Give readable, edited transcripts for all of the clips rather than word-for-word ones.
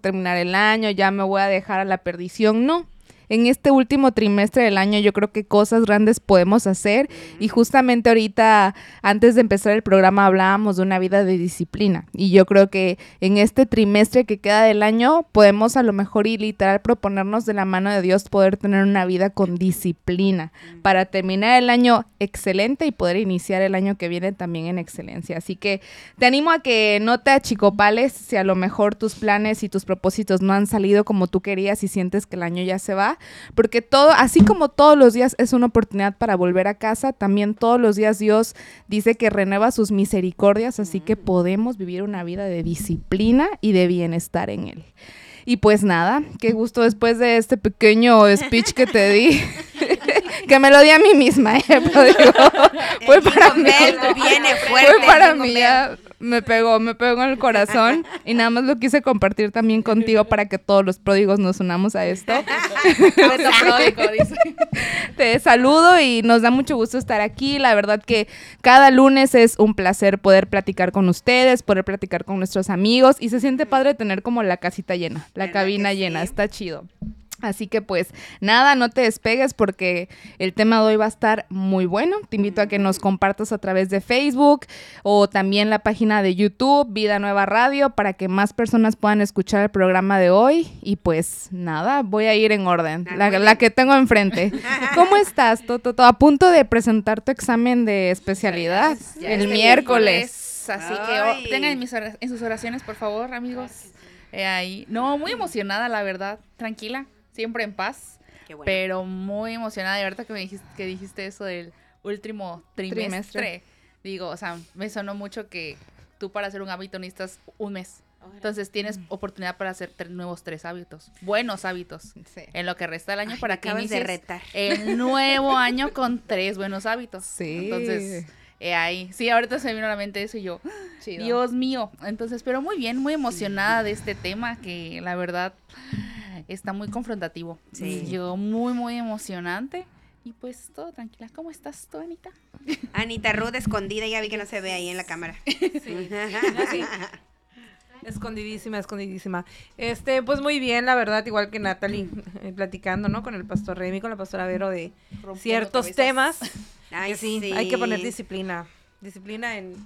terminar el año, ya me voy a dejar a la perdición. No. En este último trimestre del año yo creo que cosas grandes podemos hacer y justamente ahorita antes de empezar el programa hablábamos de una vida de disciplina y yo creo que en este trimestre que queda del año podemos a lo mejor y literal proponernos de la mano de Dios poder tener una vida con disciplina para terminar el año excelente y poder iniciar el año que viene también en excelencia. Así que te animo a que no te achicopales si a lo mejor tus planes y tus propósitos no han salido como tú querías y sientes que el año ya se va. Porque todo, así como todos los días es una oportunidad para volver a casa, también todos los días Dios dice que renueva sus misericordias, así que podemos vivir una vida de disciplina y de bienestar en Él. Y pues nada, qué gusto después de este pequeño speech que te di, que me lo di a mí misma, pero digo, fue para mí, viene fuerte, fue para mí, ya me pegó en el corazón y nada más lo quise compartir también contigo para que todos los pródigos nos unamos a esto. Te saludo y nos da mucho gusto estar aquí, la verdad que cada lunes es un placer poder platicar con ustedes, poder platicar con nuestros amigos y se siente padre tener como la casita llena, la cabina llena, está chido. Así que pues nada, no te despegues porque el tema de hoy va a estar muy bueno. Te invito a que nos compartas a través de Facebook o también la página de YouTube, Vida Nueva Radio, para que más personas puedan escuchar el programa de hoy. Y pues nada, voy a ir en orden, la que tengo enfrente. ¿Cómo estás, Toto? A punto de presentar tu examen de especialidad el miércoles. Así que tengan en sus oraciones, por favor, amigos. Ahí. No, muy emocionada, la verdad. Tranquila. Siempre en paz, bueno. Pero muy emocionada. Y ahorita que dijiste eso del último trimestre, digo, o sea, me sonó mucho que tú para hacer un hábito necesitas un mes. Entonces tienes oportunidad para hacer nuevos 3 hábitos, buenos hábitos, sí. En lo que resta del año para que inicies el nuevo año con 3 buenos hábitos. Sí. Entonces, ahí, sí, ahorita se me vino a la mente eso y yo, chido. Dios mío. Entonces, pero muy bien, muy emocionada de este tema que la verdad está muy confrontativo. Sí. Yo muy, muy emocionante. Y pues todo tranquila. ¿Cómo estás tú, Anita? Anita Ruth escondida, ya vi que no se ve ahí en la cámara. Sí. Sí. Escondidísima. Pues muy bien, la verdad, igual que Natalie, platicando, ¿no? Con el pastor Remy, con la pastora Vero de ciertos temas. Ay, sí, sí. Hay que poner disciplina. Disciplina en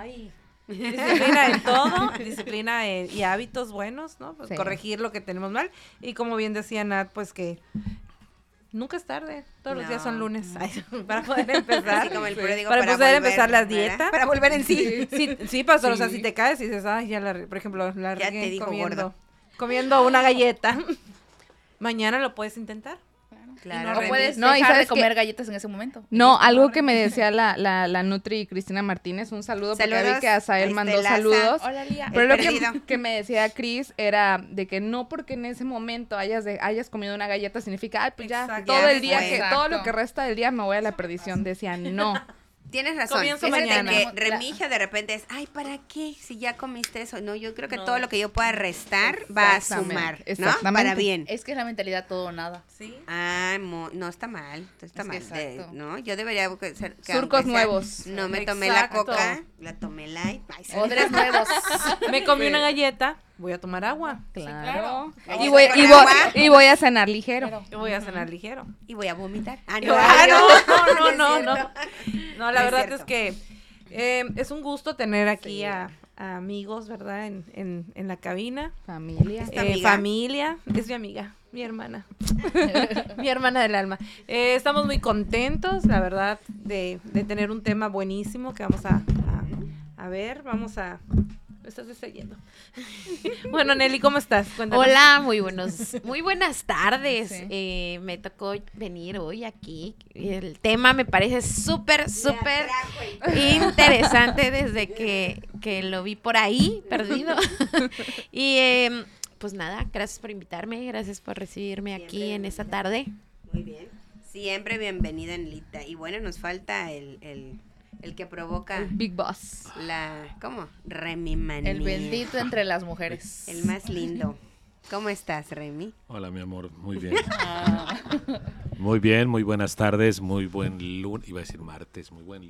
todo, disciplina y hábitos buenos, ¿no? Pues sí. Corregir lo que tenemos mal. Y como bien decía Nat, pues que nunca es tarde, todos los días son lunes. Ay, para poder empezar. Así como el pródigo, para poder volver, empezar la dieta. ¿verdad? Para volver en sí. Sí, pastor, o sea, si te caes y dices, ay, por ejemplo, la ya te digo comiendo una galleta, mañana lo puedes intentar. Claro. No puedes dejar de comer galletas en ese momento. No, algo que me decía la Nutri Cristina Martínez, un saludo, porque vi que Azael mandó saludos. Hola, Lía. Pero lo que me decía Cris era de que no porque en ese momento hayas comido una galleta significa, ay, pues ya todo el día, todo lo que resta del día me voy a la perdición. Decía, no. Tienes razón. Comienzo mañana. Que Remigio de repente es, ay, ¿para qué? Si ya comiste eso. No, yo creo que todo lo que yo pueda restar va a sumar, ¿no? Para bien. Es que es la mentalidad todo o nada. Sí. Ah, no está mal. Exacto. No, yo debería ser surcos nuevos. No me tomé la coca, la tomé light. Odres nuevos. Me comí una galleta, voy a tomar agua. Claro. Sí, Y voy a cenar ligero. Y voy a cenar ligero. Y voy a vomitar. No. No, la verdad es que es un gusto tener aquí a amigos, ¿verdad? En la cabina. Familia. Familia. Es mi amiga, mi hermana. Mi hermana del alma. Estamos muy contentos, la verdad, de tener un tema buenísimo que vamos a ver. Me estás distrayendo. Bueno, Nelly, ¿cómo estás? Cuéntanos. Hola, muy buenas tardes. Sí. Me tocó venir hoy aquí. El tema me parece súper interesante desde que lo vi por ahí, perdido. Y pues nada, gracias por invitarme, gracias por recibirme siempre aquí en esta tarde. Muy bien. Siempre bienvenida, Nelita. Y bueno, nos falta el que provoca el Big Boss. ¿Cómo? Remy Manía. El bendito entre las mujeres. El más lindo. ¿Cómo estás, Remy? Hola, mi amor, muy bien. Muy bien, muy buenas tardes, muy buen lunes, iba a decir martes, muy buen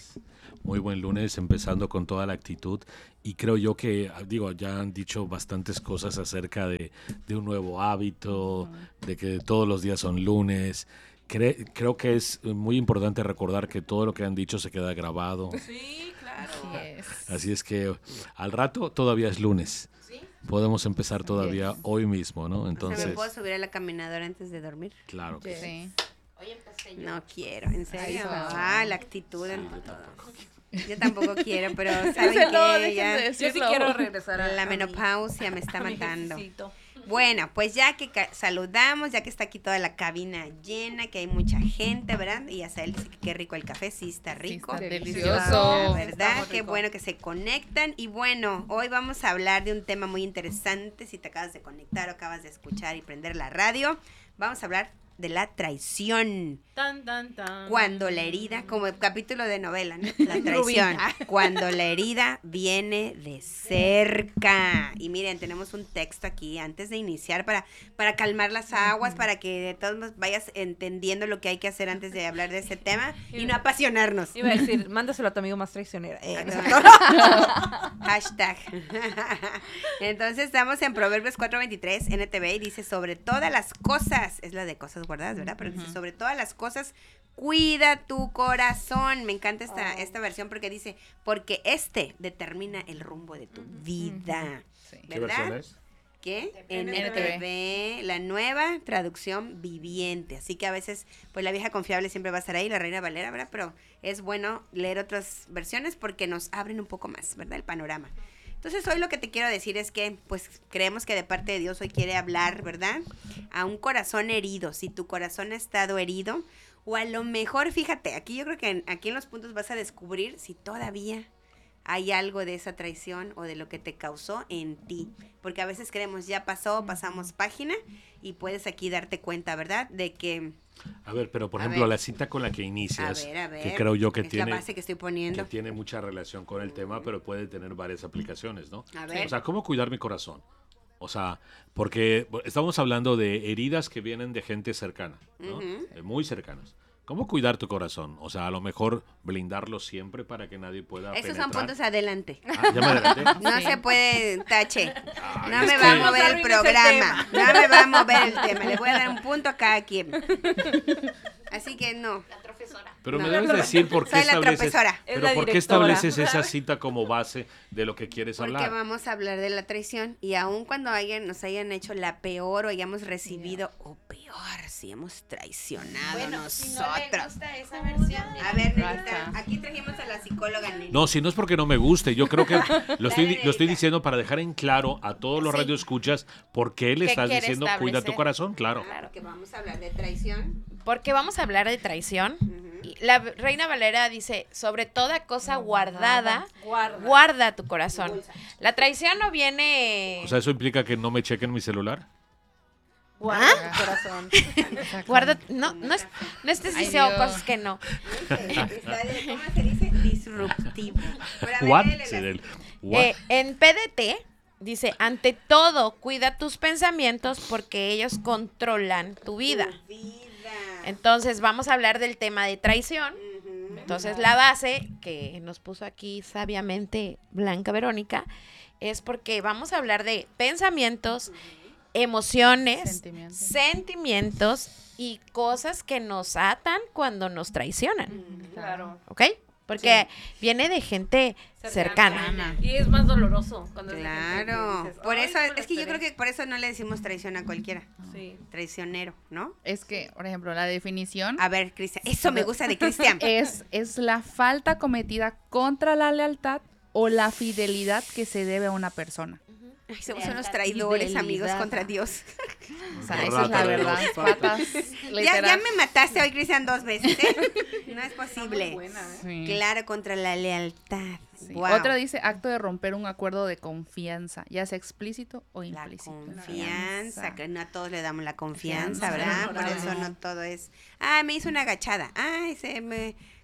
lunes, empezando con toda la actitud. Y creo yo que, ya han dicho bastantes cosas acerca de un nuevo hábito, de que todos los días son lunes. Creo que es muy importante recordar que todo lo que han dicho se queda grabado. Sí, claro. Así es que al rato todavía es lunes. Podemos empezar todavía hoy mismo, ¿no? Entonces, ¿me puedo subir a la caminadora antes de dormir? Claro que sí. Hoy empecé yo. No quiero, en serio. Ay, La actitud Sí, en yo todo. tampoco quiero. Yo tampoco quiero, pero ¿saben Díselo, qué? dejen Ya de Yo sí decirlo. quiero regresar a la mi- menopausia me está a mi matando. jefecito. Bueno, pues ya que saludamos, ya que está aquí toda la cabina llena, que hay mucha gente, ¿verdad? Y Azael dice que qué rico el café, sí está rico. está La delicioso. verdad, Está muy qué rico. bueno que se conectan. Y bueno, hoy vamos a hablar de un tema muy interesante. Si te acabas de conectar o acabas de escuchar y prender la radio, vamos a hablar de la traición. Tan, tan, tan. Cuando la herida, como el capítulo de novela, ¿no? La traición. Cuando la herida viene de cerca. Y miren, tenemos un texto aquí antes de iniciar para calmar las aguas, para que de todos modos vayas entendiendo lo que hay que hacer antes de hablar de ese tema y no apasionarnos. Iba a decir, mándaselo a tu amigo más traicionero. Hashtag. Entonces estamos en Proverbios 4:23, NTV, y dice, sobre todas las cosas, es la de cosas guardadas, ¿verdad? Pero dice, sobre todas las cosas, cuida tu corazón. Me encanta esta versión porque dice, porque determina el rumbo de tu vida. Sí. ¿Qué ¿Verdad? versión es? ¿Qué? NTV. NTV, la nueva traducción viviente. Así que a veces, pues la vieja confiable siempre va a estar ahí, la Reina Valera, ¿verdad? Pero es bueno leer otras versiones porque nos abren un poco más, ¿verdad? El panorama. Entonces hoy lo que te quiero decir es que, pues creemos que de parte de Dios hoy quiere hablar, ¿verdad? A un corazón herido. Si tu corazón ha estado herido, o a lo mejor, fíjate, aquí yo creo que aquí en los puntos vas a descubrir si todavía hay algo de esa traición o de lo que te causó en ti. Porque a veces creemos, ya pasó, pasamos página, y puedes aquí darte cuenta, ¿verdad? De que, A ver, pero por A ejemplo, ver. la cita con la que inicias, a ver, que creo yo que es tiene, la base que estoy que poniendo. tiene mucha relación con el tema, pero puede tener varias aplicaciones, ¿no? A ver. O sea, ¿cómo cuidar mi corazón? O sea, porque estamos hablando de heridas que vienen de gente cercana, ¿no? Ujú. De muy cercanos. ¿Cómo cuidar tu corazón? O sea, a lo mejor blindarlo siempre para que nadie pueda Esos penetrar. son puntos adelante. Ah, ya me adelanté. No Sí. se puede, tache. Ay, No es me que- va a No mover el arruines el programa. No me va a mover el tema. Le voy a dar un punto a cada quien. Así que no. La profesora. Pero No. me debes decir por qué Soy la estableces, tropezora. Es pero la por qué directora. estableces esa cita como base de lo que quieres Porque hablar. vamos a hablar de la traición. Y aun cuando nos hayan hecho la peor o hayamos recibido, o peor, si hemos traicionado nosotros. esa versión. A ver, Nenita, Basta. aquí trajimos a la psicóloga Nelly. No, si no es porque no me guste, yo creo que lo estoy Nenita. diciendo para dejar en claro a todos los Sí. radioescuchas por qué le ¿Qué estás quiere diciendo cuida tu establecer? corazón, claro. Claro que vamos a hablar de traición. Porque vamos a hablar de traición. Y la Reina Valera dice, sobre toda cosa guardada, guarda tu corazón. La traición no viene... O sea, eso implica que no me chequen mi celular. Guarda tu corazón. guarda, no estés Ay, diciendo Dios. cosas que no. ¿Cómo se dice? Disruptivo. Pero a ver, What? léelela. Sí, del- what? En PDT dice, ante todo, cuida tus pensamientos porque ellos controlan tu vida. Vida. Entonces, vamos a hablar del tema de traición. Entonces, la base que nos puso aquí sabiamente Blanca Verónica es porque vamos a hablar de pensamientos, emociones, sentimientos y cosas que nos atan cuando nos traicionan. Claro. ¿Ok? Porque viene de gente cercana. Y es más doloroso cuando es de gente Claro. que dices, Por "Ay, eso, pues es que yo esperé". creo que por eso no le decimos traición a cualquiera. Sí. Traicionero, ¿no? Es que, por ejemplo, la definición A ver, Cristian. Eso me gusta de Cristian. es la falta cometida contra la lealtad o la fidelidad que se debe a una persona. Ay, somos Lealtad, unos traidores, fidelidad. amigos, contra Dios. O sea, esa es la Rata de verdad. dos patas. Patas, Ya literal. me mataste hoy, Cristian, 2 veces, ¿eh? No es posible. Sí. Claro, contra la lealtad. Sí. Wow. Otra dice acto de romper un acuerdo de confianza, ya sea explícito o La implícito. confianza, que no a todos le damos la confianza, Confianza, ¿verdad? Por claro. eso no todo es, me hizo una agachada,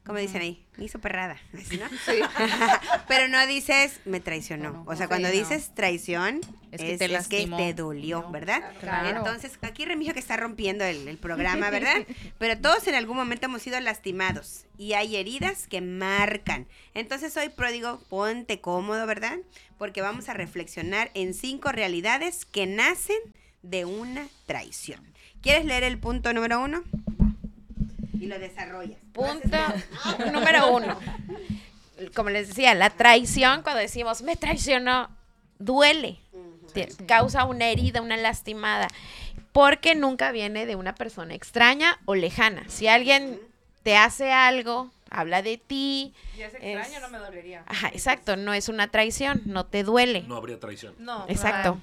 como dicen ahí, me hizo perrada, ¿sí, no? Sí. Pero no dices, me traicionó. O sea, cuando dices traición, es que te dolió, ¿verdad? Claro. Entonces, aquí Remigio que está rompiendo el programa, ¿verdad? Pero todos en algún momento hemos sido lastimados y hay heridas que marcan. Entonces, hoy, pródigo, ponte cómodo, ¿verdad? Porque vamos a reflexionar en 5 realidades que nacen de una traición. ¿Quieres leer el punto número 1? Y lo desarrollas. Punto número 1. Como les decía, la traición, cuando decimos, me traicionó, duele. Causa una herida, una lastimada. Porque nunca viene de una persona extraña o lejana. Si alguien te hace algo, habla de ti. Y es extraño, no me dolería. Ajá, exacto. No es una traición, no te duele. No habría traición. No. Exacto.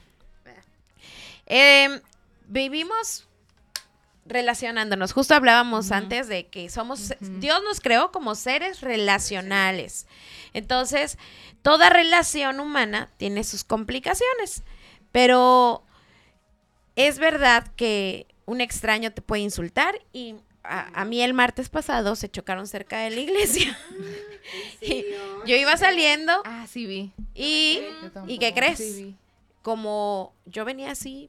Vivimos relacionándonos. Justo hablábamos antes de que Dios nos creó como seres relacionales. Entonces, toda relación humana tiene sus complicaciones, pero es verdad que un extraño te puede insultar y a mí el martes pasado se chocaron cerca de la iglesia. Y yo iba saliendo. Ah, sí vi. ¿Y qué crees? Sí vi. Como yo venía así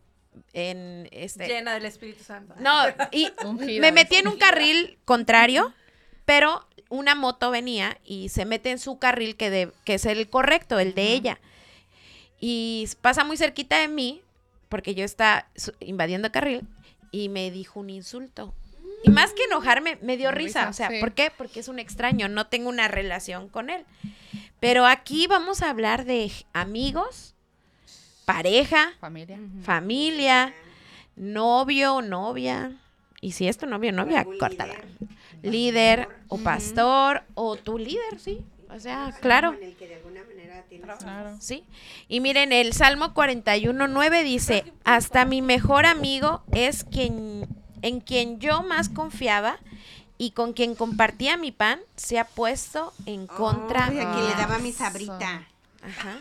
llena del Espíritu Santo. No, y me metí en un carril contrario, pero una moto venía y se mete en su carril que es el correcto, el de ella. Y pasa muy cerquita de mí, porque yo estaba invadiendo el carril, y me dijo un insulto. Y más que enojarme, me dio risa. O sea, sí. ¿por qué? Porque es un extraño, no tengo una relación con él. Pero aquí vamos a hablar de amigos, pareja, familia, novio, novia. Y si es tu novio o novia, córtala. Líder o pastor o tu líder, sí. O sea, claro. Claro. Sí. Y miren, el Salmo 41:9 dice, hasta mi mejor amigo es en quien yo más confiaba y con quien compartía mi pan, se ha puesto en contra. Ay, a quien le mía. daba mi sabrita. Ajá.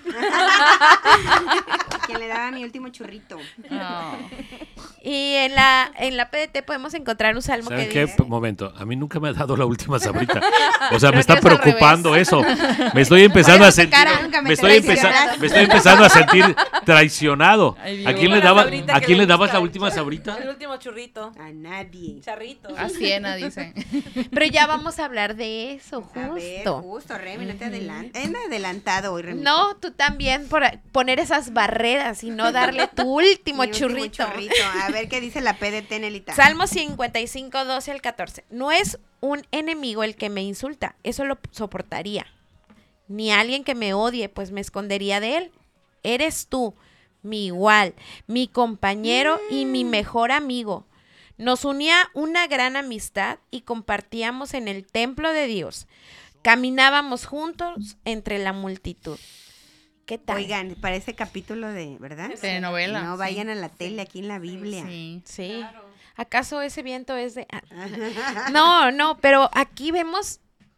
A quien le daba mi último churrito. No. Y en la PDT podemos encontrar un salmo ¿Saben que qué? dice... Momento, a mí nunca me ha dado la última sabrita. O sea, me Creo está que es al preocupando eso. Me estoy empezando a sentir, nunca me me estoy empezando a sentir traicionado. Ay, ¿A Dios. quién le La daba, sabrita a que quién le le dabas gusta. la última sabrita? El último churrito. A nadie. Charrito. A Siena, dicen. Pero ya vamos a hablar de eso, A ver, justo. justo, Remy, no te adelantes. Es adelantado hoy, Remy. No, tú también por poner esas barreras y no darle tu último Mi último churrito. A ver qué dice la PDT, Nelita. Salmo 55, 12 al 14. No es un enemigo el que me insulta, eso lo soportaría. Ni alguien que me odie, pues me escondería de él. Eres tú, mi igual, mi compañero y mi mejor amigo. Nos unía una gran amistad y compartíamos en el templo de Dios. Caminábamos juntos entre la multitud. ¿Qué tal? Oigan, parece capítulo de, ¿verdad? Telenovela. No vayan a la tele, aquí en la Biblia. Sí. Sí. ¿Acaso ese viento es de...? No, pero aquí vemos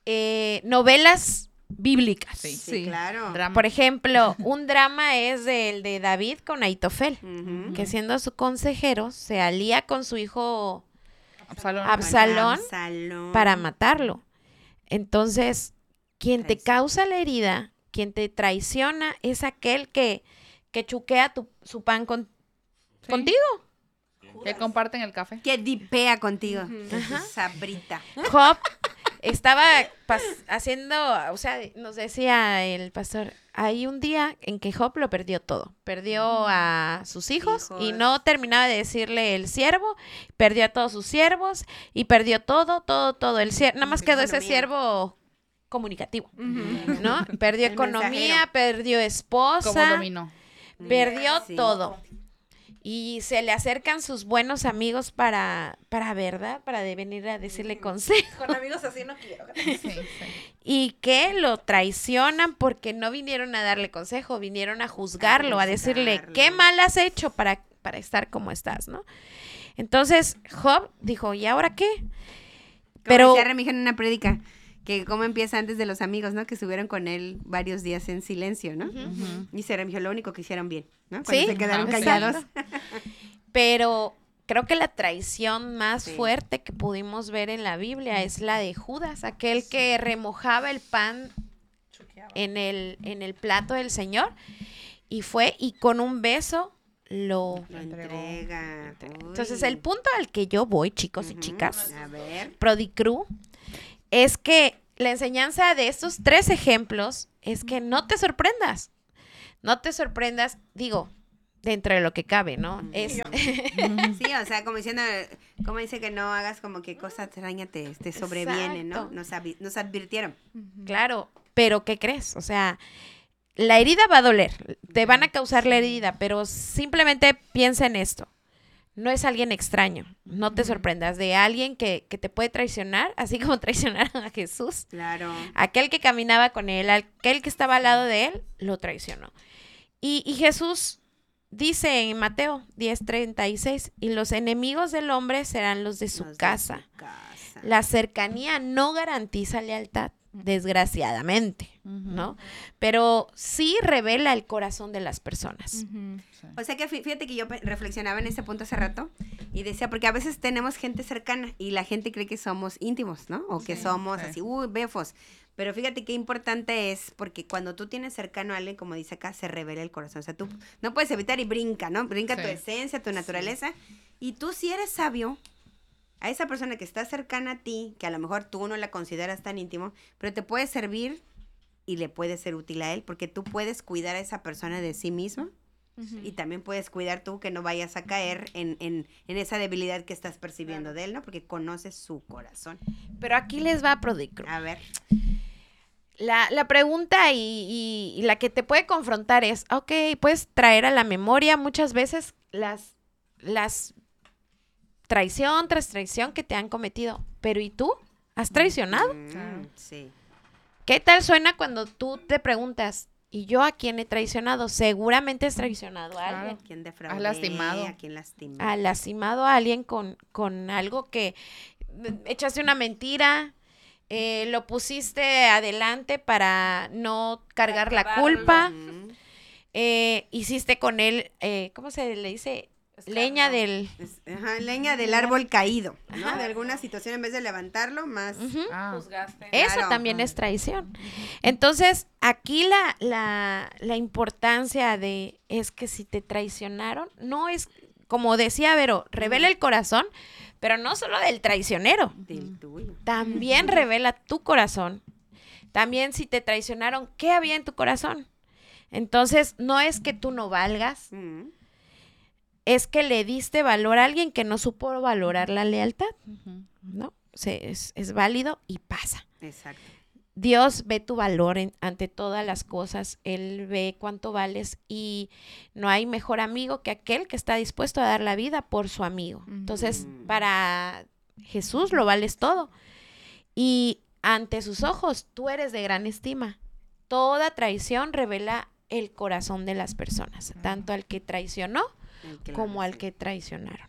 novelas bíblicas. Sí. Sí, claro. Drama. Por ejemplo, un drama es el de David con Ahitofel, Ujú. que siendo su consejero se alía con su hijo Absalón. Absalón para matarlo. Entonces, quien te Traición. causa la herida, quien te traiciona, es aquel que chuquea su pan Sí. contigo. Que comparten el café. Que dipea contigo. Ajá. Sabrita. Job estaba haciendo, o sea, nos decía el pastor, hay un día en que Job lo perdió todo. Perdió a sus hijos y no terminaba de decirle el siervo, perdió a todos sus siervos y perdió todo. El nada más quedó ese Economía. siervo comunicativo, ¿no? Perdió El economía, mensajero. perdió Como esposa, dominó. perdió Sí. todo. Y se le acercan sus buenos amigos para ¿verdad? Para venir a decirle consejos. Con amigos así no quiero. Sí, sí. Y que lo traicionan porque no vinieron a darle consejo, vinieron a juzgarlo, a decirle, juzgarlo. qué mal has hecho para estar como estás, ¿no? Entonces Job dijo, ¿y ahora qué? Pero Pero decía Remigio en una prédica, que cómo empieza antes de los amigos, ¿no? Que estuvieron con él varios días en silencio, ¿no? Y se Remigio lo único que hicieron bien, ¿no? Cuando Sí, se quedaron exacto. callados. Pero creo que la traición más fuerte que pudimos ver en la Biblia es la de Judas, aquel que remojaba el pan en el plato del Señor y fue y con un beso lo entrega. Entonces, el punto al que yo voy, chicos y chicas, A ver. Prodicru, es que la enseñanza de estos 3 ejemplos es que no te sorprendas. No te sorprendas, digo, dentro de lo que cabe, ¿no? Sí, o sea, como diciendo, como dice que no hagas como que cosa extraña te sobreviene, ¿no? Nos advirtieron. Claro, pero ¿qué crees? O sea, la herida va a doler, te van a causar la herida, pero simplemente piensa en esto. No es alguien extraño, no te sorprendas de alguien que te puede traicionar, así como traicionaron a Jesús. Claro. Aquel que caminaba con él, aquel que estaba al lado de él, lo traicionó. Y Jesús dice en Mateo 10:36, y los enemigos del hombre serán los de su casa. La cercanía no garantiza lealtad, desgraciadamente, ¿no? Pero sí revela el corazón de las personas. O sea que fíjate que yo reflexionaba en ese punto hace rato y decía, porque a veces tenemos gente cercana y la gente cree que somos íntimos, ¿no? O que somos así, befos. Pero fíjate qué importante es, porque cuando tú tienes cercano a alguien, como dice acá, se revela el corazón. O sea, tú no puedes evitar y brinca, ¿no? Brinca tu esencia, tu naturaleza. Y tú si eres sabio, a esa persona que está cercana a ti, que a lo mejor tú no la consideras tan íntimo, pero te puede servir y le puede ser útil a él, porque tú puedes cuidar a esa persona de sí misma. Y también puedes cuidar tú que no vayas a caer en esa debilidad que estás percibiendo de él, ¿no? Porque conoces su corazón. Pero aquí les va, Prodicro. A ver. La pregunta y la que te puede confrontar es, ok, puedes traer a la memoria muchas veces las traición tras traición que te han cometido, pero ¿y tú? ¿Has traicionado? Sí. ¿Qué tal suena cuando tú te preguntas, ¿y yo a quién he traicionado? Seguramente has traicionado a alguien. ¿A quién defraudé? Has lastimado. ¿A quién lastimé? Has lastimado a alguien con algo que echaste una mentira, lo pusiste adelante para no cargar la culpa, hiciste con él, ¿cómo se le dice? Leña del... leña del árbol caído, ¿no? De alguna situación, en vez de levantarlo, más... Juzgaste. Eso Claro. también es traición. Entonces, aquí la importancia de es que si te traicionaron, no es, como decía Vero, revela el corazón, pero no solo del traicionero. Del tuyo. También revela tu corazón. También si te traicionaron, ¿qué había en tu corazón? Entonces, no es que tú no valgas, es que le diste valor a alguien que no supo valorar la lealtad, ¿no? Es válido y pasa. Exacto. Dios ve tu valor ante todas las cosas, Él ve cuánto vales y no hay mejor amigo que aquel que está dispuesto a dar la vida por su amigo. Entonces, para Jesús lo vales todo y ante sus ojos tú eres de gran estima. Toda traición revela el corazón de las personas, tanto al que traicionó como al que traicionaron.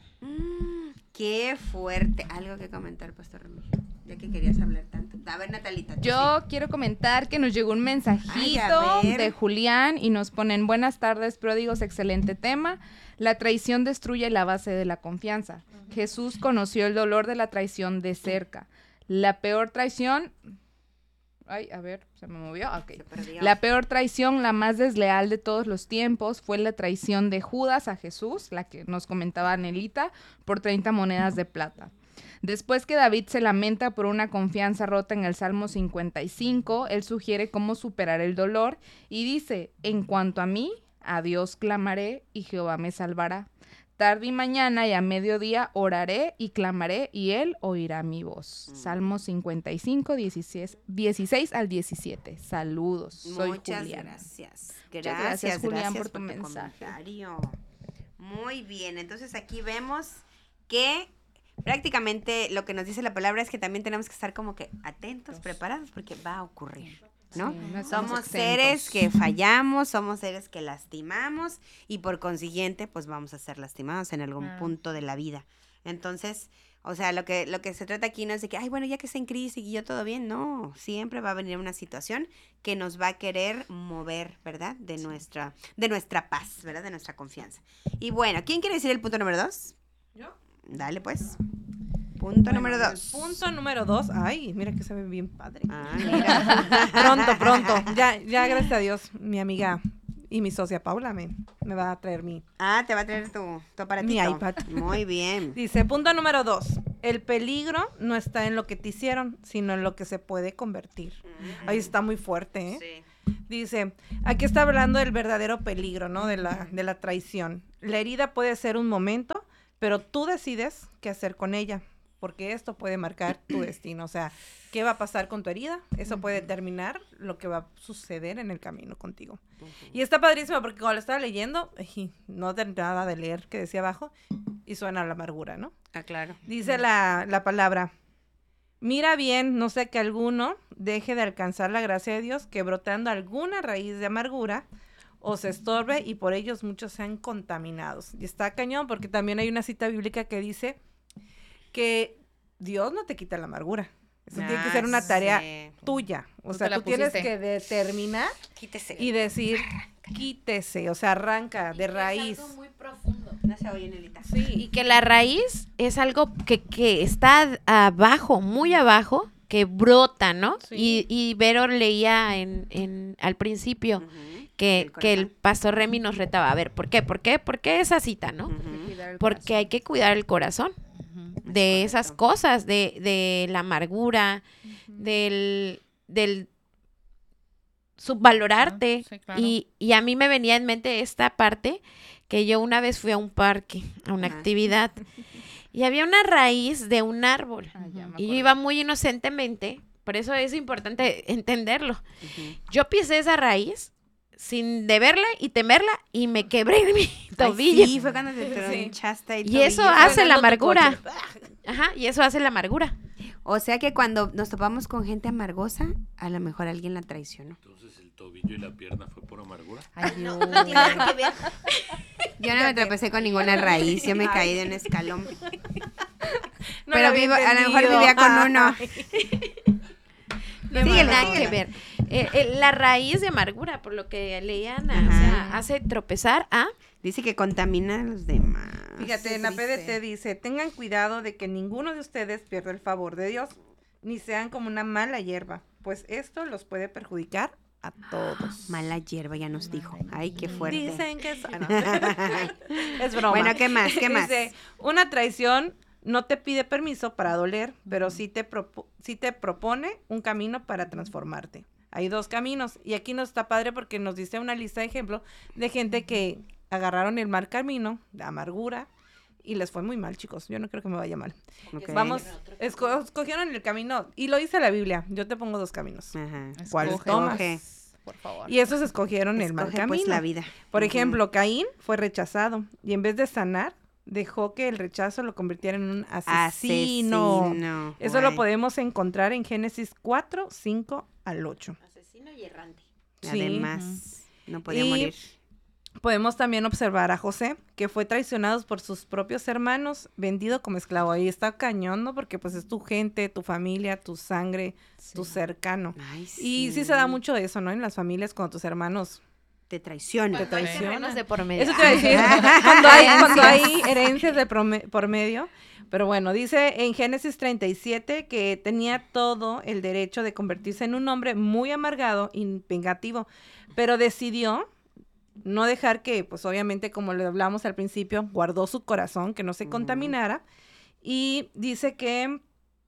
Qué fuerte. Algo que comentar, Pastor Remigio, ya que querías hablar tanto. A ver, Natalita. Yo quiero comentar que nos llegó un mensajito a ver. de Julián y nos ponen: buenas tardes, pródigos, excelente tema. La traición destruye la base de la confianza. Jesús conoció el dolor de la traición de cerca. La peor traición... Ay, a ver, se me movió. Okay. La peor traición, la más desleal de todos los tiempos, fue la traición de Judas a Jesús, la que nos comentaba Nelita, por 30 monedas de plata. Después que David se lamenta por una confianza rota en el Salmo 55, él sugiere cómo superar el dolor y dice: en cuanto a mí, a Dios clamaré y Jehová me salvará. Tarde y mañana y a mediodía oraré y clamaré y él oirá mi voz. Salmo 55, 16 al 17. Saludos. Soy Muchas Juliana. gracias. Muchas gracias, Julián, por tu mensaje. Comentario. Muy bien, entonces aquí vemos que prácticamente lo que nos dice la palabra es que también tenemos que estar como que atentos, preparados, porque va a ocurrir, ¿no? Sí, no estamos Somos exentos. seres que fallamos, somos seres que lastimamos y por consiguiente pues vamos a ser lastimados en algún punto de la vida. Entonces, o sea, lo que se trata aquí no es de que, ay, bueno, ya que está en crisis y yo todo bien. No, siempre va a venir una situación que nos va a querer mover, ¿verdad? De nuestra paz, ¿verdad? De nuestra confianza. Y bueno, ¿quién quiere decir el punto número 2? ¿Yo? Dale, pues. Punto número 2. Punto número 2. Ay, mira que se ve bien padre. Mira. Pronto. Ya, gracias a Dios, mi amiga y mi socia Paula me va a traer te va a traer tu aparatito. mi iPad. Muy bien. Dice, punto número 2. El peligro no está en lo que te hicieron, sino en lo que se puede convertir. Ahí está muy fuerte, ¿eh? Sí. Dice, aquí está hablando del verdadero peligro, ¿no? De la traición. La herida puede ser un momento, pero tú decides qué hacer con ella, porque esto puede marcar tu destino. O sea, ¿qué va a pasar con tu herida? Eso puede determinar lo que va a suceder en el camino contigo. Y está padrísimo porque cuando lo estaba leyendo, no terminaba de leer que decía abajo, y suena la amargura, ¿no? Ah, claro. Dice la palabra, mira bien, no sé que alguno deje de alcanzar la gracia de Dios, que brotando alguna raíz de amargura os estorbe y por ellos muchos sean contaminados. Y está cañón porque también hay una cita bíblica que dice que Dios no te quita la amargura. Eso tiene que ser una tarea tuya. O sea, tú tienes que determinar Quítese. y decir, quítese, o sea, arranca de raíz. Es algo muy profundo. No se oye, Nelita. Sí. Y que la raíz es algo que está abajo, muy abajo, que brota, ¿no? Sí. Y Vero leía al principio que el pastor Remy nos retaba. A ver, ¿por qué? ¿Por qué esa cita, no? Porque hay que cuidar el corazón de esas cosas, de la amargura, del subvalorarte. Sí, claro. Y a mí me venía en mente esta parte que yo una vez fui a un parque, a una actividad, y había una raíz de un árbol. Y yo iba muy inocentemente, por eso es importante entenderlo. Yo pisé esa raíz sin deberla y temerla y me quebré mi tobillo. Sí, fue cuando te tronchaste el Y eso tobillo. hace la Frenando tu amargura. coche. Ajá, y eso hace la amargura. O sea que cuando nos topamos con gente amargosa, a lo mejor alguien la traicionó. Entonces el tobillo y la pierna fue por amargura. Ay, Dios. Yo no me tropecé con ninguna raíz, yo me caí de un escalón. No Pero lo había a lo mejor entendido. vivía con uno. No tiene nada que ver. La raíz de amargura, por lo que leía Ana, o sea, hace tropezar a... Dice que contamina a los demás. Fíjate, en la PDT dice, tengan cuidado de que ninguno de ustedes pierda el favor de Dios, ni sean como una mala hierba, pues esto los puede perjudicar a todos. Mala hierba, ya nos dijo. Ay, qué fuerte. Dicen que es... no. Es broma. Bueno, ¿qué más? ¿Qué más? Dice, una traición no te pide permiso para doler, pero sí te propone un camino para transformarte. Hay 2 caminos, y aquí nos está padre porque nos dice una lista de ejemplos de gente que agarraron el mal camino de amargura y les fue muy mal, chicos. Yo no creo que me vaya mal. Ok. Vamos, escogieron el camino, y lo dice la Biblia, yo te pongo 2 caminos. Ajá. ¿Cuál Escoge. tomas? Escoge. Por favor. Y esos escogieron el mal Escoge, camino. pues, la vida. Por Ujú. ejemplo, Caín fue rechazado y en vez de sanar, dejó que el rechazo lo convirtiera en un asesino. Eso lo Guay. podemos encontrar en Génesis 4, 5 al 8. Asesino y errante. Sí. Además, no podía Y morir. podemos también observar a José, que fue traicionado por sus propios hermanos, vendido como esclavo. Ahí está cañón, ¿no? Porque pues es tu gente, tu familia, tu sangre, tu cercano. Ay, Y sí se da mucho eso, ¿no? En las familias cuando tus hermanos Te traiciona. te traicionan. Terrenos de por medio. Eso te iba a decir, cuando hay herencias de por medio. Pero bueno, dice en Génesis 37 que tenía todo el derecho de convertirse en un hombre muy amargado y vengativo, pero decidió no dejar que, pues obviamente, como le hablamos al principio, guardó su corazón, que no se contaminara, y dice que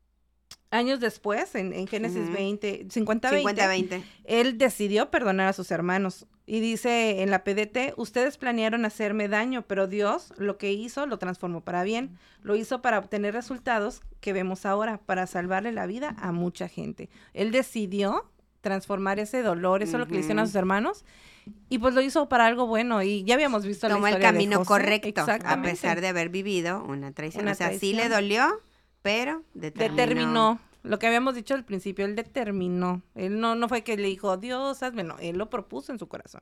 años después, en Génesis 50-20, 50-20. él decidió perdonar a sus hermanos. Y dice en la PDT, ustedes planearon hacerme daño, pero Dios lo que hizo lo transformó para bien. Lo hizo para obtener resultados que vemos ahora, para salvarle la vida a mucha gente. Él decidió transformar ese dolor, eso es lo que le hicieron a sus hermanos, y pues lo hizo para algo bueno. Y ya habíamos visto Tomó la el historia de camino José. correcto, a Exactamente. pesar de haber vivido una traición. Una O sea, sí le traición. dolió, pero Determinó. Lo que habíamos dicho al principio, él determinó. Él no fue que le dijo, Dios, hazme, no, él lo propuso en su corazón.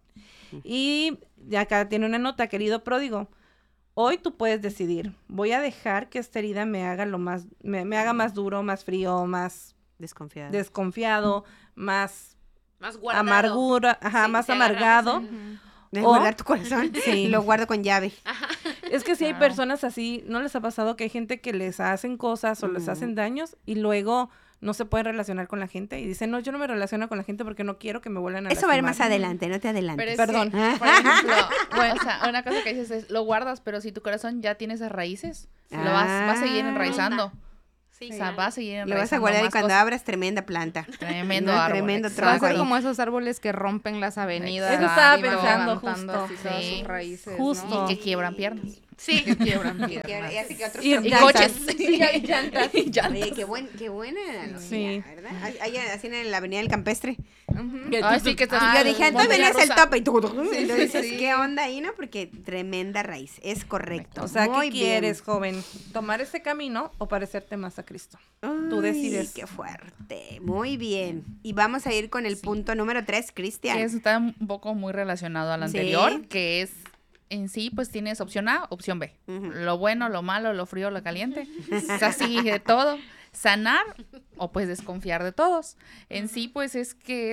Y ya acá tiene una nota, querido pródigo. Hoy tú puedes decidir, voy a dejar que esta herida me haga me haga más duro, más frío, más Desconfiado. desconfiado, más Más guardado. amargura, Sí, más te agarramos amargado. ¿Dejas o- guardar tu corazón? Sí. Lo guardo con llave. Es que sí hay personas así, ¿no les ha pasado que hay gente que les hacen cosas o les hacen daños y luego no se pueden relacionar con la gente y dicen, no, yo no me relaciono con la gente porque no quiero que me vuelvan a Eso va a ir lastimar. más adelante, no te adelantes. Pero es Perdón. que, por ejemplo, o sea, una cosa que dices es, lo guardas, pero si tu corazón ya tiene esas raíces, lo vas a seguir enraizando. Sí, O sea, va a seguir Lo enraizando vas a guardar y más cuando cosas. abras, tremenda planta. Tremendo No, árbol. tremendo exacto. Va a tronco ser ahí. como esos árboles que rompen las avenidas. Eso estaba y van pensando, levantando justo. así todas Sí. sus raíces, Justo. ¿no? Y que quiebran piernas. Sí. Que quiebran Y piernas. así que otros Y trompazos. coches. Sí, hay llantas. Y llantas. Oye, qué buena analogía, Sí. ¿verdad? Ahí así en la avenida del Campestre. Ay, sí, que estás... Y yo dije, entonces venías el tope y tú. Sí, Entonces, sí. ¿qué onda ahí, no? Porque tremenda raíz, es correcto. O sea, Muy ¿qué bien. quieres, joven? ¿Tomar ese camino o parecerte más a Cristo? Tú Ay, decides. Qué fuerte, muy bien. Y vamos a ir con el punto número 3, Cristian. Que eso está un poco muy relacionado al Sí. anterior, que es en sí, pues tienes opción A, opción B. Ujú. Lo bueno, lo malo, lo frío, lo caliente. Es así de todo. Sanar o pues desconfiar de todos. En sí, pues es que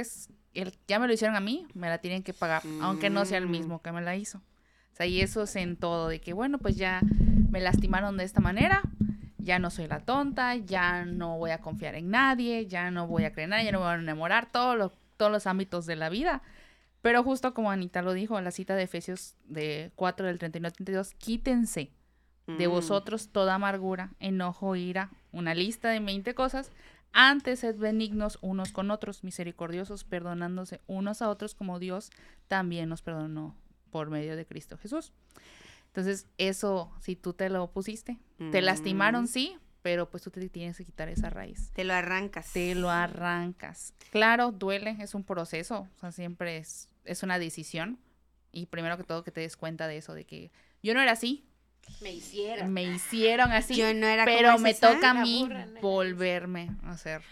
ya me lo hicieron a mí, me la tienen que pagar, aunque no sea el mismo que me la hizo. O sea, y eso es en todo, de que bueno, pues ya me lastimaron de esta manera, ya no soy la tonta, ya no voy a confiar en nadie, ya no voy a creer en nadie, ya no me voy a enamorar, todos los ámbitos de la vida. Pero justo como Anita lo dijo, la cita de Efesios de 4 del 39 al 32, quítense de vosotros toda amargura, enojo, ira, una lista de 20 cosas. Antes sed benignos unos con otros, misericordiosos, perdonándose unos a otros como Dios también nos perdonó por medio de Cristo Jesús. Entonces, eso, si tú te lo pusiste, te lastimaron, sí, pero pues tú te tienes que quitar esa raíz. Te lo arrancas. Te lo arrancas. Claro, duele, es un proceso, o sea, siempre es una decisión. Y primero que todo que te des cuenta de eso, de que yo no era así. Me hicieron así, Yo no era pero como me esa, toca a la mí burra, no era volverme a hacer.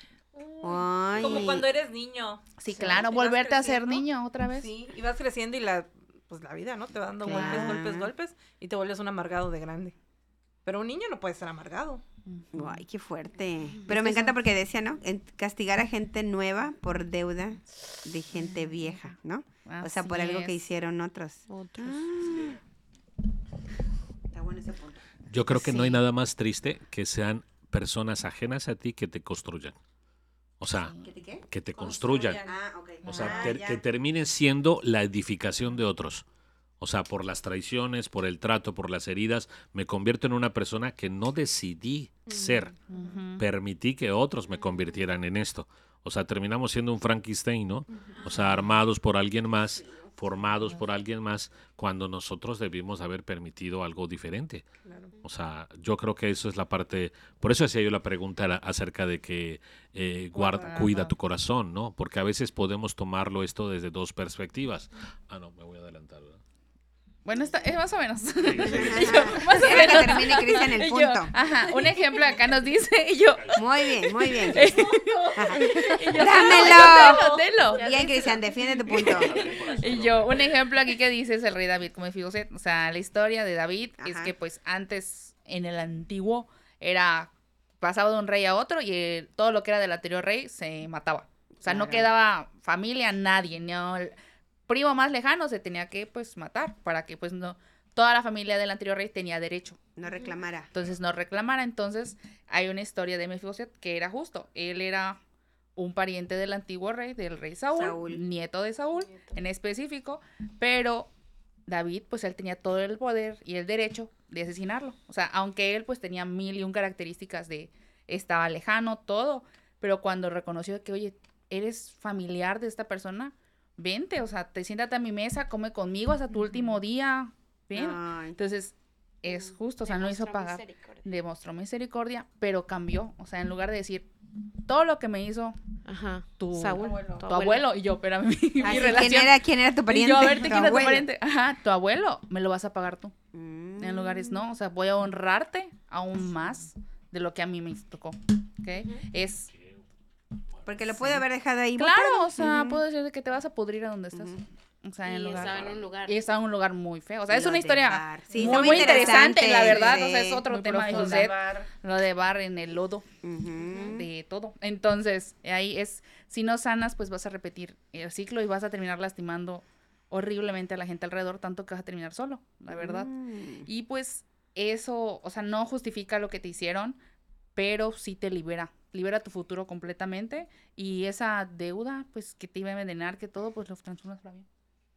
Ay. Como cuando eres niño. Sí, O sea, claro, y vas volverte a ser creciendo. niño otra vez. Sí, y vas creciendo y la vida, ¿no? Te va dando Claro. golpes y te vuelves un amargado de grande. Pero un niño no puede ser amargado. Ay, qué fuerte. Pero me encanta porque decía, ¿no? Castigar a gente nueva por deuda de gente vieja, ¿no? O sea, por Así algo que es. hicieron otros. Está bueno ese punto. Yo creo que no hay Sí. nada más triste que sean personas ajenas a ti que te construyan. O sea, ¿Qué? que te construyan. Ah, ok. O sea, ya. que terminen siendo la edificación de otros. O sea, por las traiciones, por el trato, por las heridas, me convierto en una persona que no decidí ser. Permití que otros me convirtieran en esto. O sea, terminamos siendo un Frankenstein, ¿no? O sea, armados por alguien más, formados por alguien más, cuando nosotros debimos haber permitido algo diferente. O sea, yo creo que eso es la parte... Por eso hacía yo la pregunta acerca de que cuida tu corazón, ¿no? Porque a veces podemos tomarlo esto desde dos perspectivas. Ah, no, me voy a adelantar, ¿verdad? Bueno, es más o menos. Más o menos. Que termine Cristian el Y yo, punto. ajá, un ejemplo acá nos dice, y yo, Muy bien, muy bien. y yo, ¡Dámelo! Delo. Bien, Cristian, defiende tu punto. Y yo, un ejemplo aquí que dice es el rey David, como Mefiboset. O sea, la historia de David es Ajá. que pues antes, en el antiguo, pasaba de un rey a otro y todo lo que era del anterior rey se mataba. O sea, no Claro. quedaba familia, nadie, no, el primo más lejano se tenía que pues matar para que pues no, toda la familia del anterior rey tenía derecho. No reclamara. Entonces no reclamara. Entonces hay una historia de Mefiboset que era justo. Él era un pariente del antiguo rey, del rey Saúl, nieto de Saúl en específico, pero David, pues él tenía todo el poder y el derecho de asesinarlo. O sea, aunque él pues tenía 1001 características de, estaba lejano, todo, pero cuando reconoció que, oye, eres familiar de esta persona, vente, o sea, siéntate a mi mesa, come conmigo hasta tu último día, ven. Ay. Entonces, es justo, o sea, no hizo pagar. Demostró misericordia, pero cambió. O sea, en lugar de decir, todo lo que me hizo Ajá. tu Saúl, tu abuelo, y yo, espérame, mi Así, relación. ¿quién era tu Y pariente? yo, a ver, ¿quién era tu abuelo. pariente? Ajá, tu abuelo, me lo vas a pagar tú. Mm. En lugares no, o sea, voy a honrarte aún más de lo que a mí me tocó, ¿ok? Es, Porque lo puede haber dejado ahí. claro, botado. o sea, Ujú. puedo decir de que te vas a pudrir a donde estás. O sea, en Y lugar. estaba en un lugar. Y estaba en un lugar muy feo. O sea, es Lo una de historia Bar. Sí, muy, está muy muy interesante, la interesante, verdad. sí. O sea, es otro Muy tema de profunda. José. Lo de Bar en el lodo, Ujú. de todo. Entonces, ahí es, si no sanas, pues vas a repetir el ciclo y vas a terminar lastimando horriblemente a la gente alrededor, tanto que vas a terminar solo, la verdad. Y pues eso, o sea, no justifica lo que te hicieron, pero sí te libera tu futuro completamente, y esa deuda, pues, que te iba a envenenar, que todo, pues, lo transformas para bien.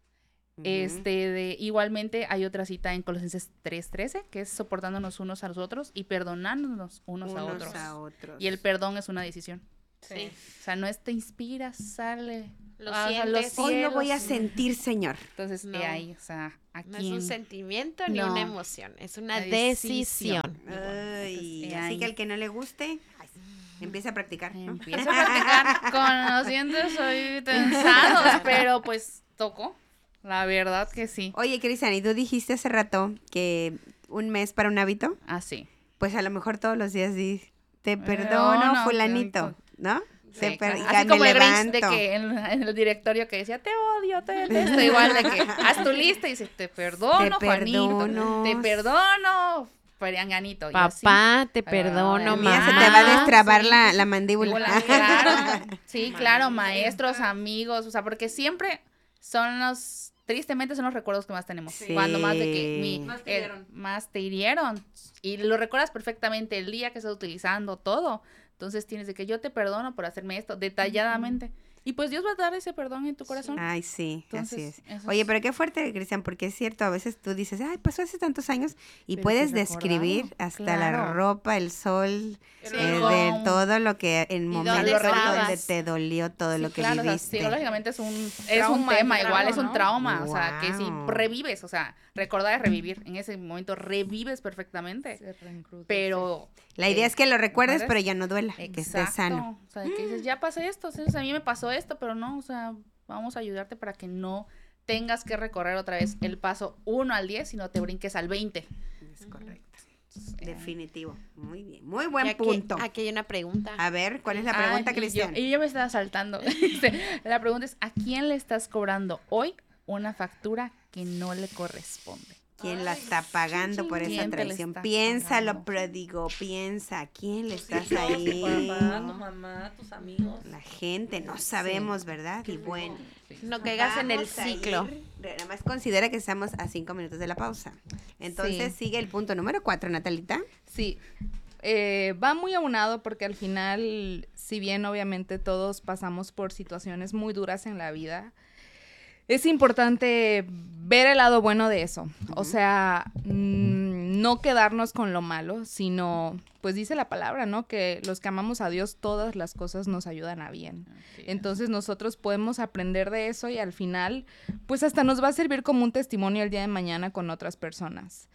Igualmente hay otra cita en Colosenses 3:13, que es soportándonos unos a los otros y perdonándonos unos a otros. Y el perdón es una decisión. Sí. O sea, no es te inspiras, sale. Lo sientes. Hoy lo voy a sentir, Señor. Entonces, No. ahí, o sea, aquí. No es un sentimiento ni No. una emoción, es una Una decisión. Ay, Entonces, así ahí. que al que no le guste, empieza a practicar, ¿no? Empiezo a practicar con los dientes hoy tensados, pero pues tocó. La verdad que sí. Oye, Cristian, y tú dijiste hace rato que un mes para un hábito, Así. pues a lo mejor todos los días te perdono, no, fulanito, ¿no? Sí, Te así me como el Grinch de levanto. que en el directorio que decía, te odio, te detesto, igual de que haz tu lista y dice, te perdono, Juanito, te perdono, Ferianganito. Papá, te perdono, Mira, mamá. se te va a destrabar sí. la mandíbula. Claro, sí, claro, maestros, amigos, o sea, porque siempre tristemente son los recuerdos que más tenemos. Sí. Cuando más de que Más te hirieron. más te hirieron. Y lo recuerdas perfectamente el día que estás utilizando todo. Entonces tienes de que yo te perdono por hacerme esto detalladamente. Y pues Dios va a dar ese perdón en tu corazón. Ay, sí, Entonces, así es. eso Oye, es- pero qué fuerte, Cristian, porque es cierto, a veces tú dices, ay, pasó hace tantos años, y Pero puedes que recordarlo, describir hasta la claro. ropa, el sol, Sí, de cómo- todo lo que, en dónde momentos estabas? donde te dolió todo Sí, lo que claro, o sea, viviste. psicológicamente es un Trauma, tema, es un igual trauma, es un ¿no? trauma, o sea, que si Wow. revives, o sea, recordar es revivir, en ese momento revives perfectamente, pero... La idea es que lo recuerdes, ¿recuerdas? pero ya no duela, que estés sano. O sea, que dices, ya pasé esto, entonces a mí me pasó esto, pero no, o sea, vamos a ayudarte para que no tengas que recorrer otra vez el paso 1 al 10, sino te brinques al 20. Es correcto. Entonces, Definitivo. Muy bien. Muy Y buen aquí, punto. aquí hay una pregunta. A ver, ¿cuál es la pregunta, y Cristian? yo me estaba saltando. La pregunta es, ¿a quién le estás cobrando hoy una factura que no le corresponde? ¿Quién la está pagando por esa ¿Quién te la traición? está Piénsalo, pagando? pródigo, piensa. ¿A quién le estás Tu ahí? papá, tu mamá, tus amigos. La gente, no sabemos, ¿verdad? Y bueno. No caigas en el vamos a ciclo. nada más considera que estamos a 5 minutos de la pausa. Entonces Sí. sigue el punto número 4, Natalita. Sí, va muy aunado porque al final, si bien obviamente todos pasamos por situaciones muy duras en la vida, es importante ver el lado bueno de eso. O sea, no quedarnos con lo malo, sino, pues dice la palabra, ¿no? Que los que amamos a Dios, todas las cosas nos ayudan a bien. Entonces nosotros podemos aprender de eso y al final, pues hasta nos va a servir como un testimonio el día de mañana con otras personas.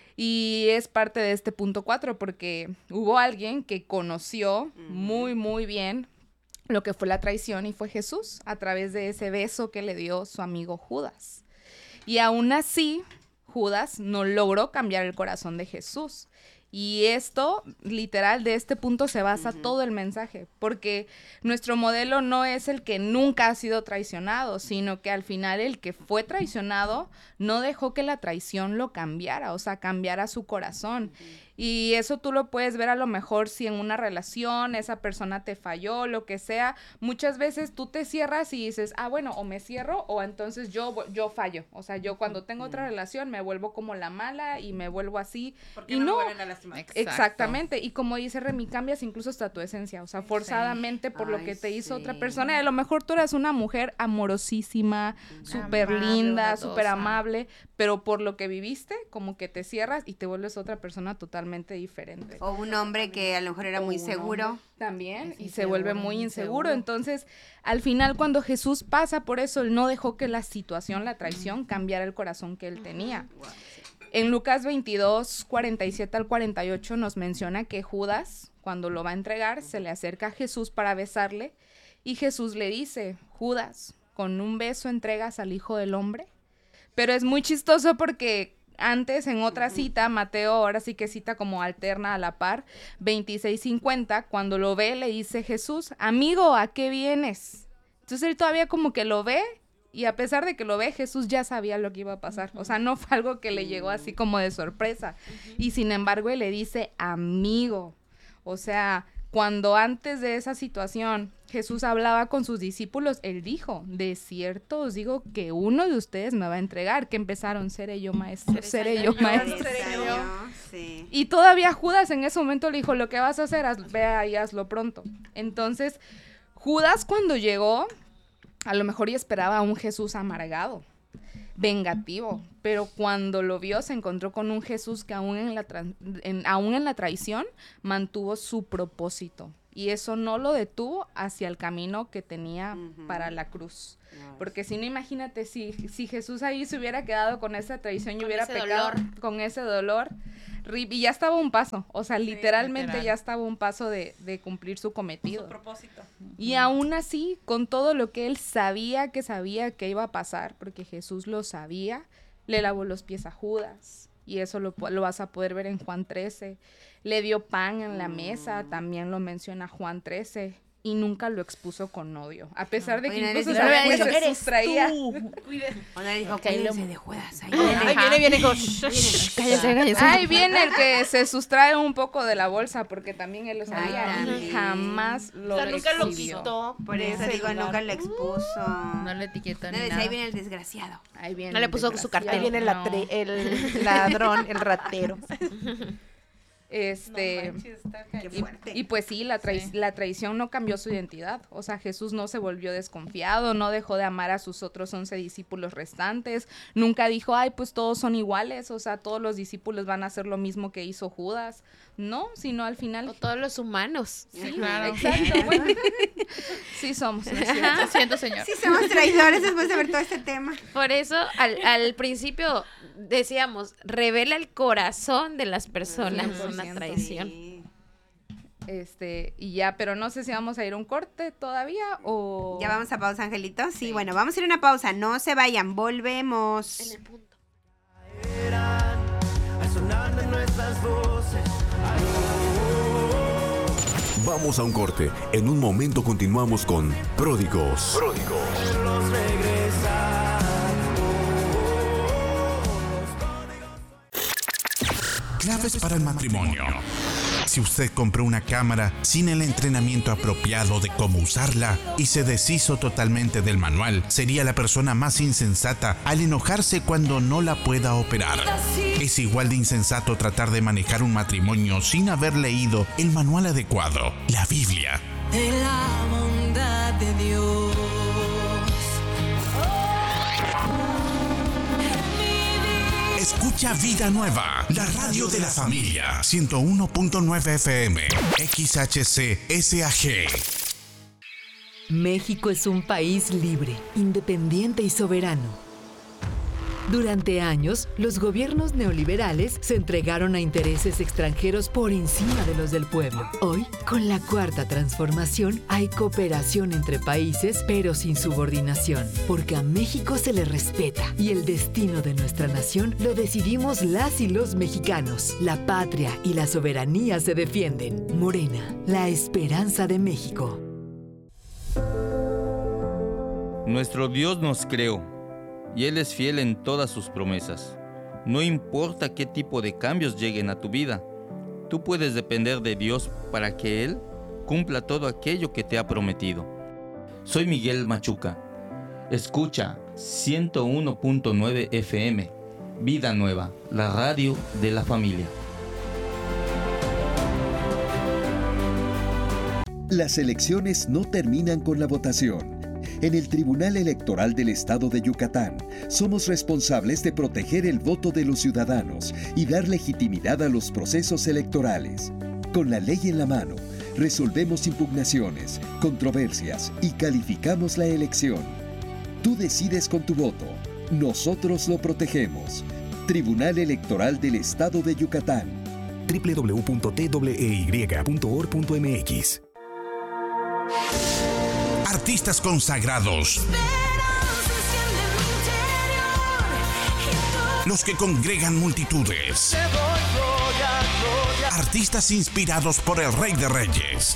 Y es parte de este punto 4 porque hubo alguien que conoció muy, muy bien lo que fue la traición y fue Jesús a través de ese beso que le dio su amigo Judas. Y aún así, Judas no logró cambiar el corazón de Jesús. Y esto, literal, de este punto se basa todo el mensaje, porque nuestro modelo no es el que nunca ha sido traicionado, sino que al final el que fue traicionado no dejó que la traición lo cambiara, o sea, cambiara su corazón. Y eso tú lo puedes ver a lo mejor si en una relación esa persona te falló, lo que sea. Muchas veces tú te cierras y dices, bueno, o me cierro o entonces yo fallo. O sea, yo cuando tengo otra relación me vuelvo como la mala y me vuelvo así. Porque Y no, no, me vuelven a lastimar. exactamente. Y como dice Remy, cambias incluso hasta tu esencia. O sea, forzadamente por lo Ay, que te hizo otra sí. persona. Y a lo mejor tú eras una mujer amorosísima, súper Amable, linda, bondadosa. súper amable, pero por lo que viviste, como que te cierras y te vuelves otra persona totalmente diferente. O un hombre que a lo mejor era muy O un seguro. hombre también y Es se vuelve inseguro, muy muy inseguro. inseguro. Entonces, al final cuando Jesús pasa por eso, él no dejó que la situación, la traición, cambiara el corazón que él tenía. En Lucas 22, 47 al 48 nos menciona que Judas, cuando lo va a entregar, se le acerca a Jesús para besarle y Jesús le dice, Judas, ¿con un beso entregas al Hijo del Hombre? Pero es muy chistoso porque antes, en otra cita, Mateo ahora sí que cita como alterna a la par, 26:50, cuando lo ve, le dice Jesús, amigo, ¿a qué vienes? Entonces él todavía como que lo ve, y a pesar de que lo ve, Jesús ya sabía lo que iba a pasar. O sea, no fue algo que le llegó así como de sorpresa. Y sin embargo, él le dice, amigo. O sea, cuando antes de esa situación Jesús hablaba con sus discípulos, él dijo, de cierto os digo que uno de ustedes me va a entregar, que empezaron, seré yo maestro, seré yo maestro. Sí. Y todavía Judas en ese momento le dijo, lo que vas a hacer, ve y hazlo pronto. Entonces, Judas cuando llegó, a lo mejor y esperaba a un Jesús amargado, vengativo, pero cuando lo vio se encontró con un Jesús que aún en la traición mantuvo su propósito. Y eso no lo detuvo hacia el camino que tenía para la cruz. Porque si no, imagínate, si Jesús ahí se hubiera quedado con esa traición y hubiera pecado con ese dolor, y ya estaba un paso, o sea, literalmente ya estaba un paso de cumplir su cometido. Su propósito. Y aún así, con todo lo que él sabía que iba a pasar, porque Jesús lo sabía, le lavó los pies a Judas. Y eso lo vas a poder ver en Juan 13. Le dio pan en la mesa, también lo menciona Juan 13. Y nunca lo expuso con odio. A pesar de que incluso sabía que se sustraía. O le dijo, cuídense de Judas. Ahí viene. Cállese. Ahí viene el que se sustrae un poco de la bolsa, porque también él lo sabía. Y jamás lo nunca lo exhibió. quitó. Por eso digo, nunca lo expuso. No le etiquetó ni Ahí nada. viene el desgraciado. Ahí viene No le el puso su desgraciado. cartel. Ahí viene el ladrón, el ratero. Qué fuerte. Y pues sí, la traición no cambió su identidad. O sea, Jesús no se volvió desconfiado, no dejó de amar a sus otros 11 discípulos restantes. Nunca dijo, ay, pues todos son iguales, o sea, todos los discípulos van a hacer lo mismo que hizo Judas. No, sino al final... O todos los humanos. Sí, claro. exacto. Sí somos. ¿no es cierto? Lo siento, señor. Sí, somos traidores después de ver todo este tema. Por eso, al principio decíamos, revela el corazón de las personas 100%. una traición. Sí. Y ya, pero no sé si vamos a ir a un corte todavía o... Ya vamos a pausa, Angelito. Sí, bueno, vamos a ir a una pausa. No se vayan, volvemos. En el punto. Vamos a un corte. En un momento continuamos con Pródigos. Claves para el matrimonio. Si usted compró una cámara sin el entrenamiento apropiado de cómo usarla y se deshizo totalmente del manual, sería la persona más insensata al enojarse cuando no la pueda operar. Es igual de insensato tratar de manejar un matrimonio sin haber leído el manual adecuado, la Biblia. De la bondad de Dios. Escucha Vida Nueva, la radio de la familia. 101.9 FM, XHC SAG. México es un país libre, independiente y soberano. Durante años, los gobiernos neoliberales se entregaron a intereses extranjeros por encima de los del pueblo. Hoy, con la Cuarta Transformación, hay cooperación entre países, pero sin subordinación, porque a México se le respeta y el destino de nuestra nación lo decidimos las y los mexicanos. La patria y la soberanía se defienden. Morena, la esperanza de México. Nuestro Dios nos creó y Él es fiel en todas sus promesas. No importa qué tipo de cambios lleguen a tu vida, tú puedes depender de Dios para que Él cumpla todo aquello que te ha prometido. Soy Miguel Machuca. Escucha 101.9 FM, Vida Nueva, la radio de la familia. Las elecciones no terminan con la votación. En el Tribunal Electoral del Estado de Yucatán, somos responsables de proteger el voto de los ciudadanos y dar legitimidad a los procesos electorales. Con la ley en la mano, resolvemos impugnaciones, controversias y calificamos la elección. Tú decides con tu voto, nosotros lo protegemos. Tribunal Electoral del Estado de Yucatán. www.twey.org.mx. Artistas consagrados. Los que congregan multitudes. Artistas inspirados por el Rey de Reyes.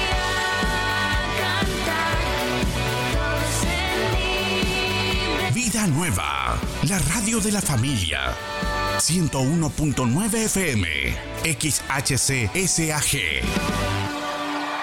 Vida Nueva, la radio de la familia. 101.9 FM, XHC SAG.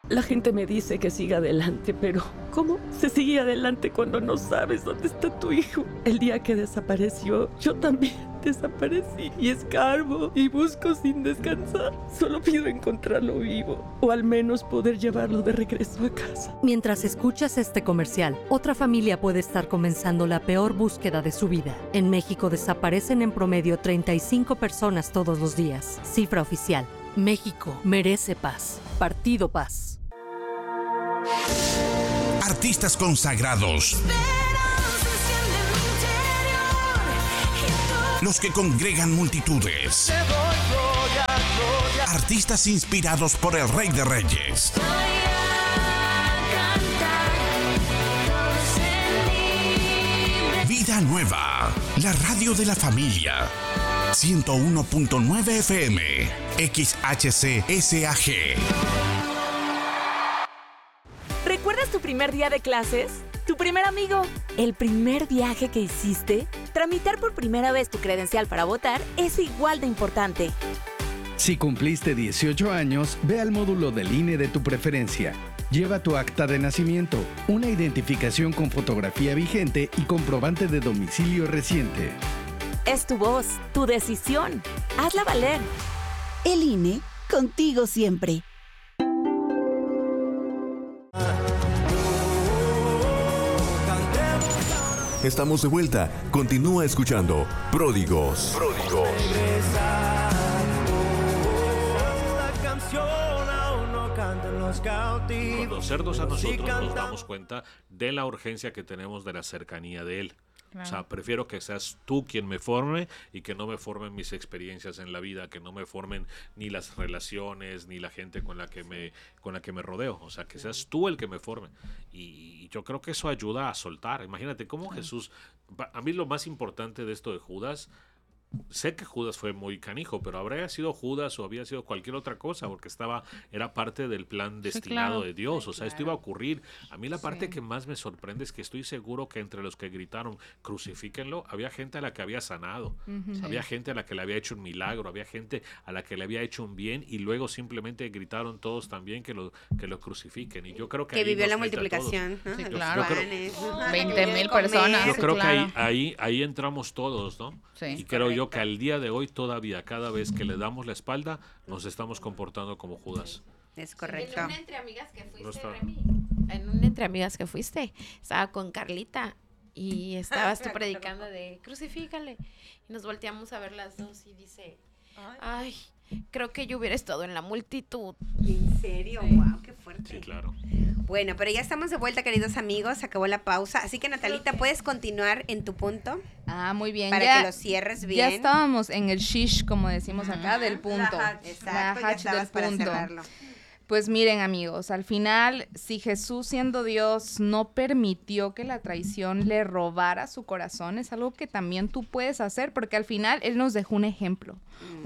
La gente me dice que siga adelante, pero ¿cómo se sigue adelante cuando no sabes dónde está tu hijo? El día que desapareció, yo también desaparecí y escarbo y busco sin descansar. Solo pido encontrarlo vivo o al menos poder llevarlo de regreso a casa. Mientras escuchas este comercial, otra familia puede estar comenzando la peor búsqueda de su vida. En México desaparecen en promedio 35 personas todos los días. Cifra oficial. México merece paz. Partido Paz. Artistas consagrados. Los que congregan multitudes. Artistas inspirados por el Rey de Reyes. Vida Nueva, la radio de la familia. 101.9 FM, XHC-SAG. ¿Recuerdas tu primer día de clases? ¿Tu primer amigo? ¿El primer viaje que hiciste? Tramitar por primera vez tu credencial para votar es igual de importante. Si cumpliste 18 años, ve al módulo del INE de tu preferencia. Lleva tu acta de nacimiento, una identificación con fotografía vigente y comprobante de domicilio reciente. Es tu voz, tu decisión. Hazla valer. El INE, contigo siempre. Estamos de vuelta. Continúa escuchando Pródigos. Conocernos a nosotros nos damos cuenta de la urgencia que tenemos de la cercanía de Él. Claro. O sea, prefiero que seas tú quien me forme y que no me formen mis experiencias en la vida, que no me formen ni las relaciones, ni la gente con la que me rodeo. O sea, que seas tú el que me forme. Y yo creo que eso ayuda a soltar. Imagínate cómo Jesús... A mí lo más importante de esto de Judas... Sé que Judas fue muy canijo, pero habría sido Judas o había sido cualquier otra cosa, porque era parte del plan destinado de Dios. O sea, esto iba a ocurrir. A mí la parte que más me sorprende es que estoy seguro que entre los que gritaron crucifíquenlo, había gente a la que había sanado, había gente a la que le había hecho un milagro, había gente a la que le había hecho un bien, y luego simplemente gritaron todos también que lo crucifiquen. Y yo creo que vivió la multiplicación, ¿no? Sí, claro. 20,000 personas. Yo creo que ahí entramos todos, ¿no? Sí, y creo yo que al día de hoy todavía, cada vez que le damos la espalda, nos estamos comportando como Judas. Es correcto. En un entre amigas que fuiste, Remy, en un entre amigas que fuiste, estaba con Carlita y estabas tú predicando de crucifícale. Y nos volteamos a ver las dos y dice, ay, creo que yo hubiera estado en la multitud. ¿En serio? Sí. Wow, qué fuerte. Sí, claro. Bueno, pero ya estamos de vuelta, queridos amigos. Acabó la pausa. Así que, Natalita, ¿puedes continuar en tu punto? Muy bien. Para que lo cierres bien. Ya estábamos en el shish, como decimos acá, del punto. Exacto, ya estabas para cerrarlo. Pues miren, amigos, al final, si Jesús, siendo Dios, no permitió que la traición le robara su corazón, es algo que también tú puedes hacer, porque al final Él nos dejó un ejemplo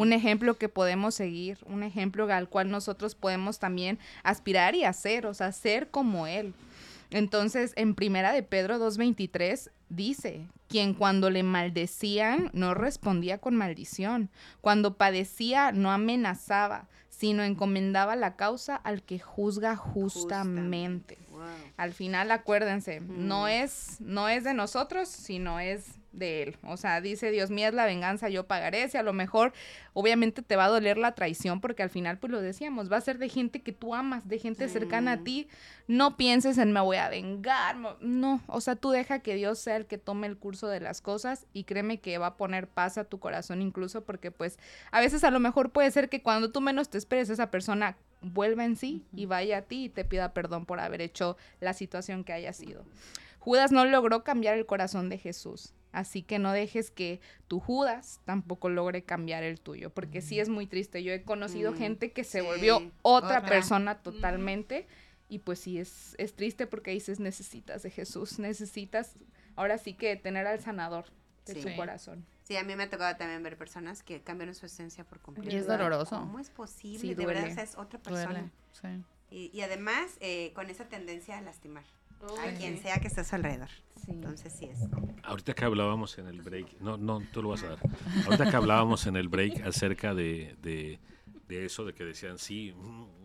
que podemos seguir, un ejemplo al cual nosotros podemos también aspirar y hacer, o sea, ser como Él. Entonces, en Primera de Pedro 2:23 dice, quien cuando le maldecían no respondía con maldición, cuando padecía no amenazaba, sino encomendaba la causa al que juzga justamente. Wow. Al final, acuérdense, no es de nosotros, sino es de Él. O sea, dice Dios, mía es la venganza, yo pagaré. Si a lo mejor, obviamente te va a doler la traición, porque al final, pues lo decíamos, va a ser de gente que tú amas, de gente cercana a ti. No pienses en me voy a vengar. No, o sea, tú deja que Dios sea el que tome el curso de las cosas, y créeme que va a poner paz a tu corazón incluso, porque pues a veces a lo mejor puede ser que cuando tú menos te esperes, esa persona vuelva en sí y vaya a ti y te pida perdón por haber hecho la situación que haya sido. Judas no logró cambiar el corazón de Jesús, así que no dejes que tu Judas tampoco logre cambiar el tuyo, porque sí es muy triste. Yo he conocido gente que se volvió otra persona totalmente, y pues sí es triste, porque dices, necesitas de Jesús, necesitas ahora sí que tener al sanador de tu corazón. Sí, a mí me ha tocado también ver personas que cambiaron su esencia por completo. Y es doloroso. ¿Cómo es posible? Sí, de verdad, o sea, es otra persona. Sí. Y además, con esa tendencia a lastimar a quien sea que esté a su alrededor. Sí. Entonces sí es. Ahorita que hablábamos en el break, no, tú lo vas a dar. Ahorita que hablábamos en el break acerca de eso, de que decían sí,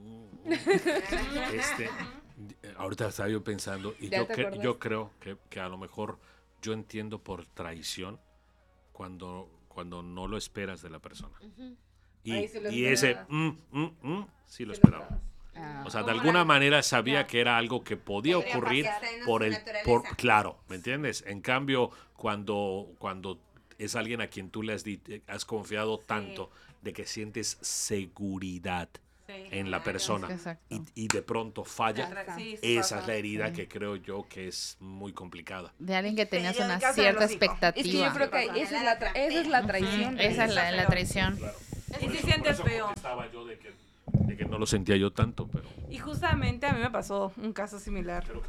Ahorita estaba yo pensando, y yo creo que a lo mejor yo entiendo por traición cuando no lo esperas de la persona. Y ese sí lo esperaba. O sea, de alguna manera sabía que era algo que podía ocurrir claro, ¿me entiendes? En cambio, cuando es alguien a quien tú le has confiado tanto de que sientes seguridad en la persona y de pronto falla, esa es la herida que creo yo que es muy complicada. De alguien que tenías una cierta expectativa. Es que yo creo que esa es la traición. Esa es la traición. Claro. Y si sientes feo. Estaba yo de que no lo sentía yo tanto, pero... Y justamente a mí me pasó un caso similar.